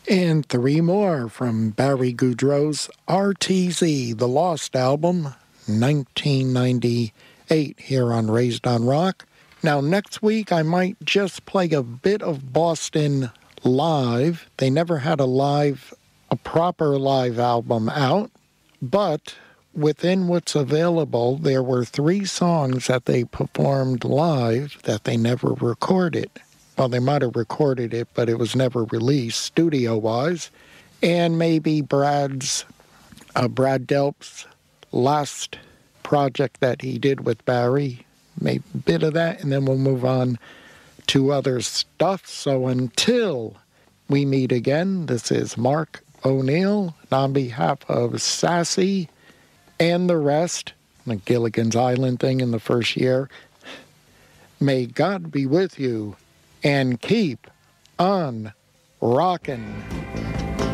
And three more from Barry Goudreau's RTZ, the Lost album, 1998, here on Raised on Rock. Now, next week, I might just play a bit of Boston live. They never had a proper live album out, but within what's available, there were three songs that they performed live that they never recorded. Well, they might have recorded it, but it was never released studio-wise. And maybe Brad Delp's last project that he did with Barry, maybe a bit of that, and then we'll move on to other stuff. So until we meet again, this is Mark O'Neill, on behalf of Sassy and the rest, the Gilligan's Island thing in the first year. May God be with you. And keep on rockin'.